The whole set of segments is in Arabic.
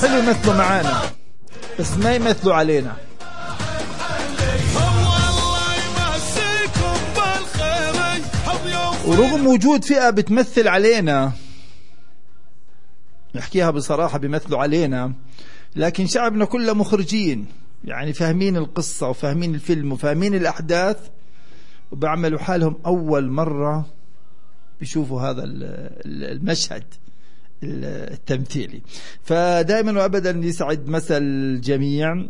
حلو يمثلوا معانا بس ما يمثلوا علينا. ورغم وجود فئة بتمثل علينا، نحكيها بصراحة، بيمثلوا علينا، لكن شعبنا كله مخرجين، يعني فاهمين القصة وفاهمين الفيلم وفاهمين الأحداث، وبيعملوا حالهم أول مرة بيشوفوا هذا المشهد التمثيلي. فدائما وأبدا يسعد مسا الجميع.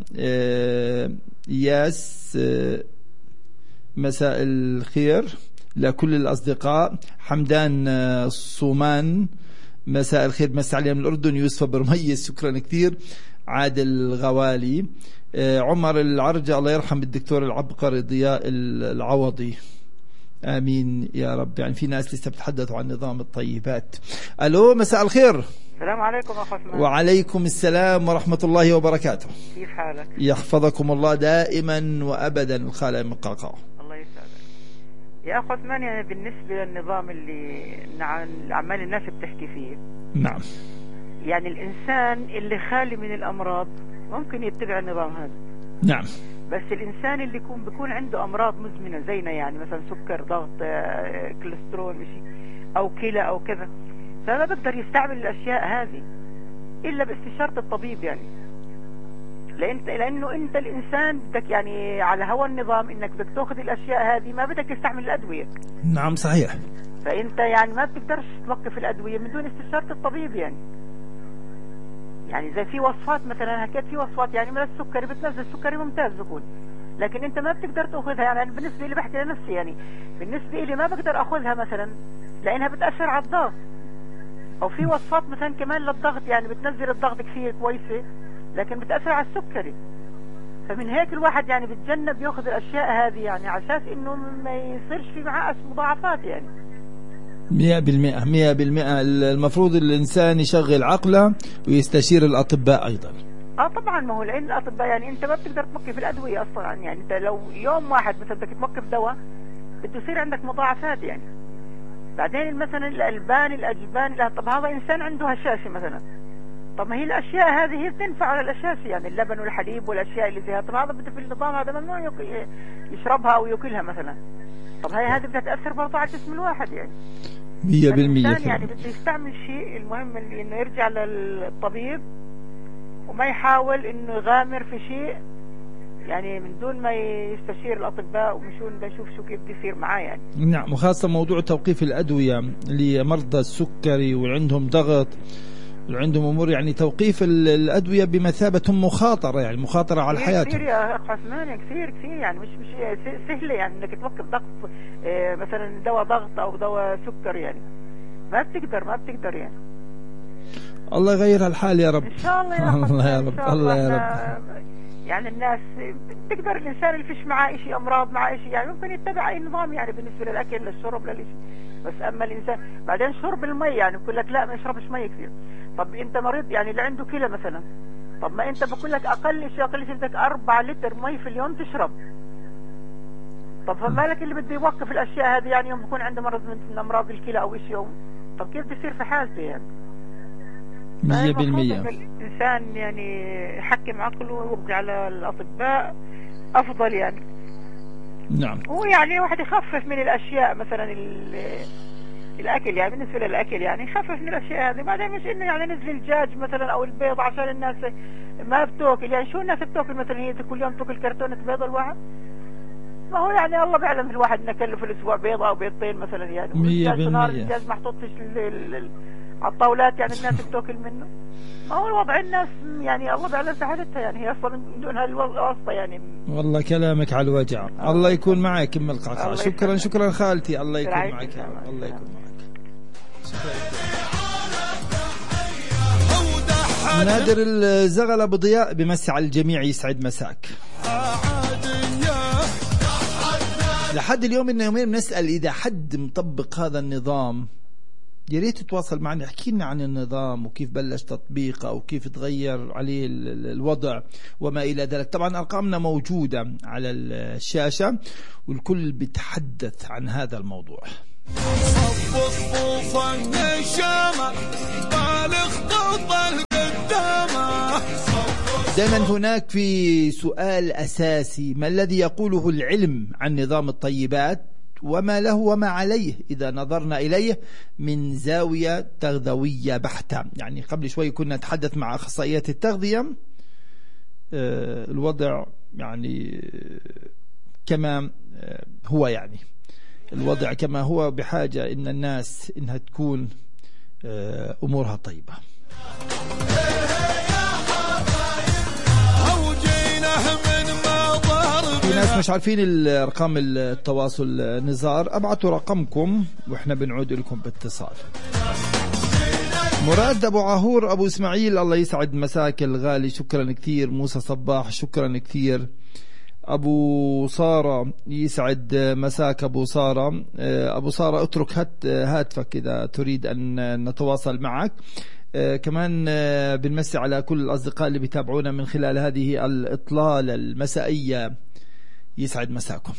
إياس، مساء الخير لكل الأصدقاء. حمدان الصومان، مساء الخير، مساء عليهم من الأردن. يوسف برميس، شكرا كثير. عادل غوالي، عمر العرجة، الله يرحم الدكتور العبقري ضياء العوضي، آمين يا رب. يعني في ناس لسه بتحدثوا عن نظام الطيبات. ألو، مساء الخير. السلام عليكم أخ عثمان. وعليكم السلام ورحمة الله وبركاته. كيف حالك؟ يحفظكم الله دائما وأبدا. الخالق من قعقاع. الله يسعدك يا أخ عثمان. يعني بالنسبة للنظام اللي عمال الناس بتحكي فيه، نعم، يعني الإنسان اللي خالي من الأمراض ممكن يتبع النظام هذا، نعم، بس الإنسان اللي بيكون عنده أمراض مزمنة زينا، يعني مثلا سكر، ضغط، كوليسترول، مشي أو كلى أو كذا، فما بقدر يستعمل الأشياء هذه إلا باستشارة الطبيب. يعني لأنه أنت الإنسان بدك يعني على هوا النظام إنك بدك تأخذ الأشياء هذه، ما بدك تستعمل الأدوية. نعم صحيح. فأنت يعني ما بتقدرش توقف الأدوية من دون استشارة الطبيب. يعني زي في وصفات مثلا، حكيت في وصفات يعني من السكري بتنزل السكري ممتاز بكون، لكن أنت ما بتقدر تأخذها. يعني بالنسبة لي بحكي لنفسي، يعني بالنسبة لي ما بقدر أخذها مثلا لأنها بتأثر على الضغط. أو في وصفات مثلا كمان للضغط، يعني بتنزل الضغط كثير كويسة لكن بتأثر على السكري. فمن هيك الواحد يعني بتجنب يأخذ الأشياء هذه، يعني على أساس إنه ما يصيرش في معاه مضاعفات. يعني 100% المفروض الإنسان يشغل عقله ويستشير الأطباء أيضا. طبعا، ما هو لأن الأطباء يعني أنت ما بتقدر توقف الأدوية أصلا. يعني أنت لو يوم واحد مثلا بدك توقف دواء بده يصير عندك مضاعفات. يعني بعدين مثلا الأجبان، طب هذا إنسان عنده هشاشة مثلا، طب ما هي الأشياء هذه هي بتنفع على الأشاشة، يعني اللبن والحليب والأشياء اللي زي هذا، طب هذا بده في النظام هذا ممنوع يشربها أو يأكلها مثلا. طب هذه بدها تأثر برضه على جسم الواحد. يعني 100% يعني بده يستعمل شيء، المهم إنه يرجع للطبيب وما يحاول إنه يغامر في شيء يعني من دون ما يستشير الأطباء ومشون بيشوف شو كيف بده يصير معاه. يعني نعم، وخاصة موضوع توقيف الأدوية لمرضى السكري وعندهم ضغط وعندهم أمور، يعني توقيف الأدوية بمثابة مخاطرة، يعني مخاطرة على حياتهم. كثير يا أخ عثمان، كثير يعني مش سهلة يعني إنك توقف ضغط، مثلا دواء ضغط أو دواء سكر، يعني ما بتقدر يعني. الله يغير الحال يا رب. إن شاء الله يا رب. الله يا رب. الله يا رب. يعني الناس بتقدر، الإنسان اللي فيش معاه إشي أمراض، معاه إشي، يعني ممكن يتبع أي نظام يعني بالنسبة للأكل، للشرب، للإشي. بس أما الإنسان بعدين شرب المي، يعني بقول لك لا ما يشربش مي كثير. طب أنت مريض يعني اللي عنده كلى مثلا، طب ما أنت بقول لك أقل شيء بدك 4 لتر مي في اليوم تشرب. طب فما لك اللي بده يوقف الأشياء هذه، يعني يوم بكون عنده مرض من أمراض الكلى أو إشي يوم، طب كيف بيصير في حالته؟ يعني 100%. الإنسان يعني يحكم عقله ويبقى على الأطباء أفضل. يعني نعم، هو يعني واحد يخفف من الأشياء، مثلا الأكل، يعني بالنسبة للأكل يعني يخفف من الأشياء هذه. بعدين مش إنه يعني نزل الدجاج مثلا أو البيض عشان الناس ما بتأكل. يعني شو الناس بتأكل مثلا؟ هي كل يوم تأكل كرتونة بيض الواحد؟ ما هو يعني الله بيعلم الواحد نكله في الأسبوع بيض أو بيضتين مثلا. يعني 100%. الدجاج محطوط في على الطاولات، يعني الناس بتأكل منه. ما هو الوضع الناس يعني الله بيعلم حالتها، يعني هي أصلا من دون هالواسطة. يعني والله كلامك على الوجع. الله يكون معك أم القعقاع. شكرا خالتي. الله يكون معك يا رب. الله يكون معك. نادر الزغلة بضياء بمسي على الجميع، يسعد مساك. لحد اليوم إنه يومين بنسأل إذا حد مطبق هذا النظام، يا ريت تتواصل معنا، احكي لنا عن النظام وكيف بلش تطبيقه وكيف تغير عليه الوضع وما إلى ذلك. طبعا أرقامنا موجودة على الشاشة والكل بيتحدث عن هذا الموضوع. صف صفوفا الشمع بالغ قطر قدامه دائما هناك في سؤال أساسي: ما الذي يقوله العلم عن نظام الطيبات وما له وما عليه إذا نظرنا إليه من زاوية تغذوية بحتة؟ يعني قبل شوي كنا نتحدث مع أخصائيات التغذية، الوضع يعني كما هو، يعني الوضع كما هو، بحاجة إن الناس إنها تكون أمورها طيبة. في ناس مش عارفين الأرقام التواصل، نزار أبعتوا رقمكم وإحنا بنعود لكم باتصال. مراد أبو عهور أبو إسماعيل، الله يسعد مساك الغالي، شكرا كثير. موسى صباح شكرا كثير. أبو سارة يسعد مساك أبو سارة. أبو سارة اترك هاتفك إذا تريد أن نتواصل معك. كمان بنمسي على كل الأصدقاء اللي بيتابعونا من خلال هذه الإطلالة المسائية، يسعد مساكم.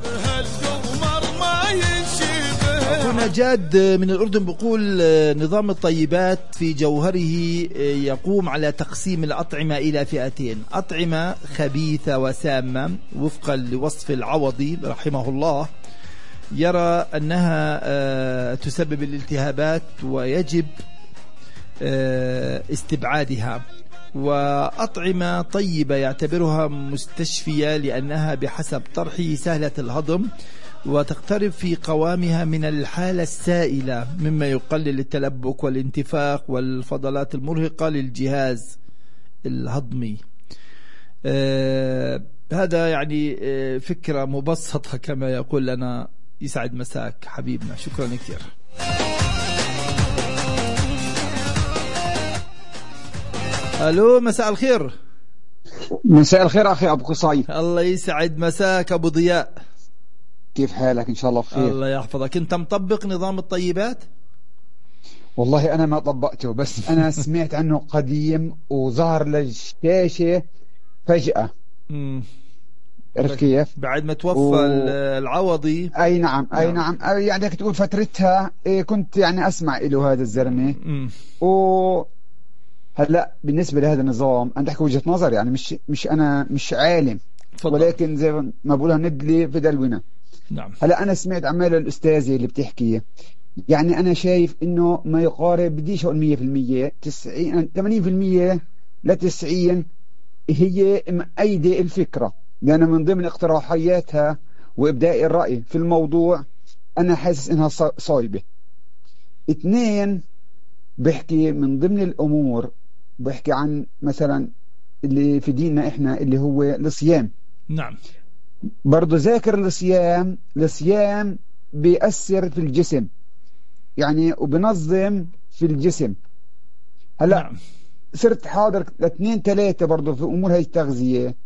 أخونا جاد من الأردن بيقول: نظام الطيبات في جوهره يقوم على تقسيم الأطعمة إلى فئتين: أطعمة خبيثة وسامة وفقا لوصف العوضي رحمه الله، يرى أنها تسبب الالتهابات ويجب استبعادها، وأطعمة طيبة يعتبرها مستشفية لأنها بحسب طرحه سهلة الهضم وتقترب في قوامها من الحالة السائلة، مما يقلل التلبك والانتفاخ والفضلات المرهقة للجهاز الهضمي. هذا يعني فكرة مبسطة كما يقول لنا. يسعد مساك حبيبنا، شكرا كثير. ألو، مساء الخير. مساء الخير أخي أبو قصي. الله يسعد مساك أبو ضياء، كيف حالك؟ إن شاء الله بخير. الله يحفظك. أنت مطبق نظام الطيبات؟ والله أنا ما طبقته، بس أنا سمعت عنه قديم وظهر للشاشة فجأة. عرفت كيف؟ بعد ما توفى العوضي. أي نعم، أي نعم. يعني تقول فترتها كنت يعني أسمع له هذا الزلمة. هلا بالنسبة لهذا النظام أنا أحكي وجهة نظر، يعني مش أنا مش عالم، ولكن زي ما بقولها ندلي في دلونا. نعم. هلا أنا سمعت عمال الأستاذة اللي بتحكي، يعني أنا شايف إنه ما يقارب، بديش أقول 100%، 90 80% ل 90 هي مؤيدة الفكرة، لأن من ضمن اقتراحياتها وإبداء الرأي في الموضوع أنا حاسس إنها صايبة. 2 بحكي من ضمن الأمور، بحكي عن مثلا اللي في ديننا إحنا اللي هو الصيام. نعم. برضو ذاكر الصيام بيأثر في الجسم، يعني وبنظم في الجسم. هلا نعم. صرت حاضر 2 3 برضو في أمور هاي التغذية.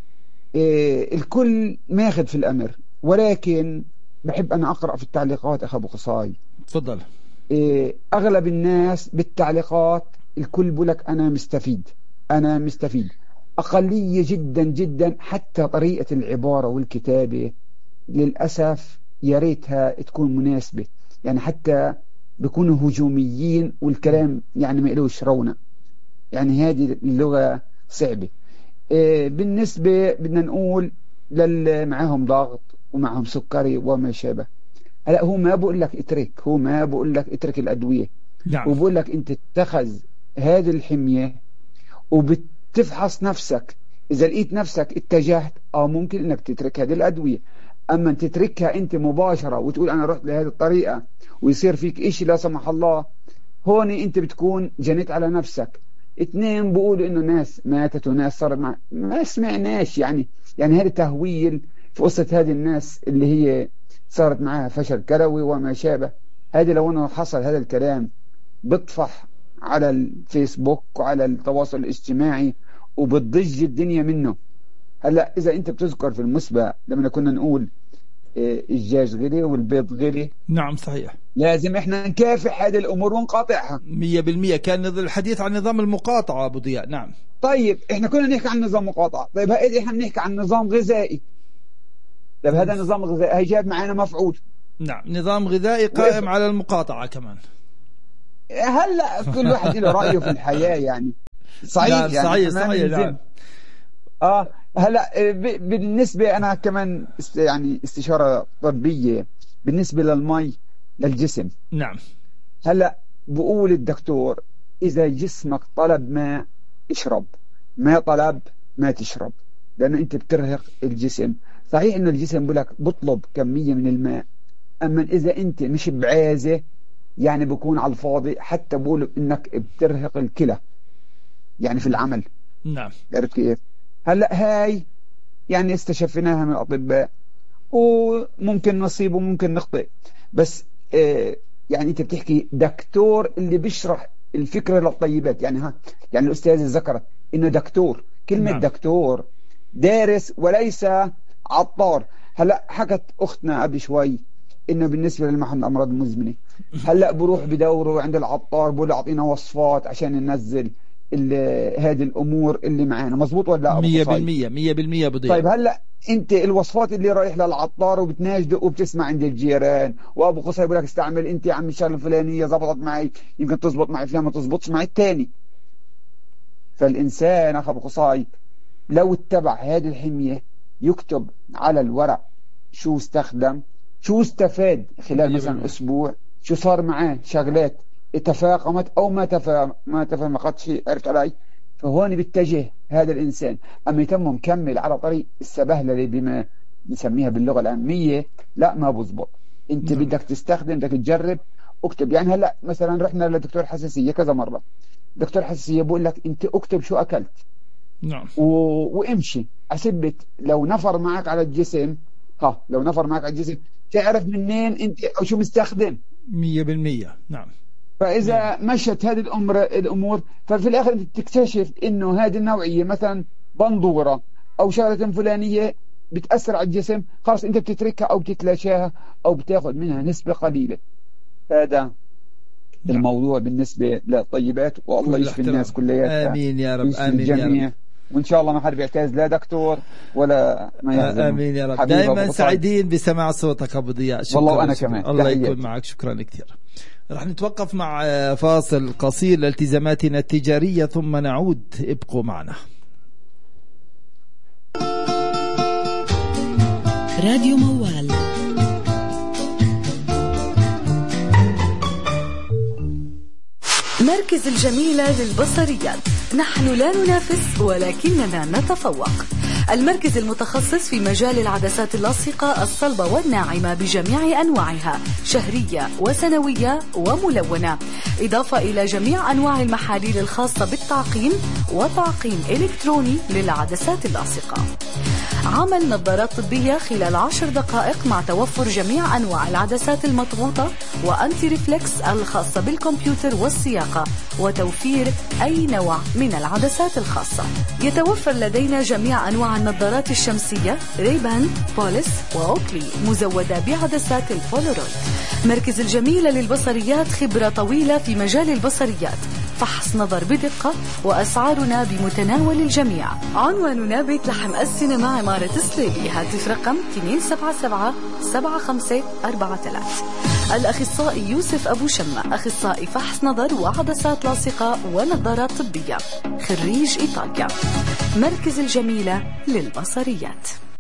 الكل ماخذ في الأمر، ولكن بحب أنا أقرأ في التعليقات أخي أبو قصاي. تفضل. أغلب الناس بالتعليقات الكل بقولك أنا مستفيد. أقلية جدا جدا، حتى طريقة العبارة والكتابة للأسف يا ريتها تكون مناسبة، يعني حتى بيكونوا هجوميين والكلام يعني ما إلوش رونق، يعني هذه اللغة صعبة. بالنسبة بدنا نقول معهم ضغط ومعهم سكري وما شابه. هلا هو ما بقول لك اترك الأدوية. نعم. وبقول لك انت تتخذ هذه الحمية وبتفحص نفسك، اذا لقيت نفسك اتجهت ممكن انك تترك هذه الأدوية. اما انت تتركها انت مباشرة وتقول انا رحت لهذه الطريقة ويصير فيك اشي لا سمح الله، هون انت بتكون جنيت على نفسك. 2 بقولوا انه ناس ماتت وناس صارت ما سمعناش، يعني هذا تهويل في قصة هذه الناس اللي هي صارت معها فشل كلوي وما شابه. هذه لو انه حصل هذا الكلام بطفح على الفيسبوك وعلى التواصل الاجتماعي وبتضج الدنيا منه. هلا اذا انت بتذكر في المسبق لما كنا نقول الدجاج غلي والبيض غلي. نعم صحيح. لازم احنا نكافح هذه الامور ونقاطعها 100%. كان الحديث عن نظام المقاطعة ابو ضياء. نعم. طيب احنا كنا نحكي عن نظام مقاطعة، طيب هذه احنا بنحكي عن نظام غذائي. طيب هذا النظام الغذائي هي جاب معنا مفعول. نعم، نظام غذائي قائم على المقاطعة كمان. هلا كل واحد له رأيه في الحياة يعني. صحيح. نعم يعني صحيح نعم. هلا بالنسبة أنا كمان يعني استشارة طبية بالنسبة للمي للجسم. نعم. هلا بقول الدكتور إذا جسمك طلب ماء اشرب، ما طلب ما تشرب، لأنه أنت بترهق الجسم. صحيح إنه الجسم بقولك بطلب كمية من الماء، أما إذا أنت مش بعازة يعني بكون على الفاضي. حتى بقول إنك بترهق الكلى يعني في العمل. نعم. عرفت كيف؟ هلا هاي يعني استشفيناها من الأطباء، وممكن نصيب وممكن نخطئ، بس يعني أنت بتحكي دكتور اللي بيشرح الفكرة للطيبات. يعني يعني الأستاذة ذكرت إنه دكتور، كلمة نعم. دكتور دارس وليس عطار. هلا حكت أختنا قبل شوي إنه بالنسبة للمحن الأمراض المزمنة هلا بروح بدوره عند العطار بقول أعطينا وصفات عشان ننزل هذه الأمور اللي معانا. مظبوط ولا لا؟ 100% بضيع. طيب هلا انت الوصفات اللي رايح للعطار وبتناجده وبتسمع عند الجيران وابو قصي بيقول لك استعمل انت يا عم الشغله الفلانيه زبطت معي، يمكن تزبط معي فلان ما تزبطش معي الثاني. فالانسان اخ ابو قصي لو اتبع هذه الحميه يكتب على الورق شو استخدم، شو استفاد خلال مثلا اسبوع، شو صار معاه شغلات تفاقمت او ما تفاقمتش. عرفت علي؟ فهون بيتجه هذا الإنسان. أما يتم مكمل على طريق السبهلة بما نسميها باللغة العامية، لا ما بزبط. أنت بدك تستخدم، بدك تجرب، اكتب. يعني هلا مثلا رحنا لدكتور حساسية كذا مرة، دكتور حساسية بقول لك أنت اكتب شو أكلت. نعم. وامشي أثبت. لو نفر معك على الجسم لو نفر معك على الجسم تعرف منين أنت أو شو مستخدم. 100%. نعم. فإذا مشت هذه الأمور ففي الآخر أنت تكتشف إنه هذه النوعية مثلا بندورة أو شغلة فلانية بتأثر على الجسم، خلاص أنت بتتركها أو بتتلاشاها أو بتاخذ منها نسبة قليلة. هذا الموضوع بالنسبة للطيبات، والله يشفي الناس كلها. آمين يا رب. آمين يا رب. وإن شاء الله ما حد بيعتاز لا دكتور ولا ما يحزن. آمين يا رب. دائما سعيدين بسماع صوتك أبو ضياء. شكرا. والله أنا كمان. الله يكون معك. شكرا كثير. رح نتوقف مع فاصل قصير لالتزاماتنا التجارية ثم نعود. ابقوا معنا. راديو موال. مركز الجميلة للبصريات. نحن لا ننافس ولكننا نتفوق. المركز المتخصص في مجال العدسات اللاصقة الصلبة والناعمة بجميع أنواعها، شهرية وسنوية وملونة، إضافة إلى جميع أنواع المحاليل الخاصة بالتعقيم وتعقيم إلكتروني للعدسات اللاصقة. عمل نظارات طبية خلال 10 دقائق مع توفر جميع أنواع العدسات المضغوطة وأنتي ريفلكس الخاصة بالكمبيوتر والسياقة، وتوفير أي نوع من العدسات الخاصة. يتوفر لدينا جميع أنواع النظارات الشمسية ريبان، بوليس وأوكلي، مزودة بعدسات البولورويد. مركز الجميلة للبصريات خبرة طويلة في مجال البصريات، فحص نظر بدقة، وأسعارنا بمتناول الجميع. عنواننا بيت لحم السينما عمارة السليبي. هاتف رقم 277-7543. الأخصائي يوسف أبو شمة، أخصائي فحص نظر وعدسات لاصقة ونظارات طبية، خريج إيطاليا. مركز الجميلة للبصريات.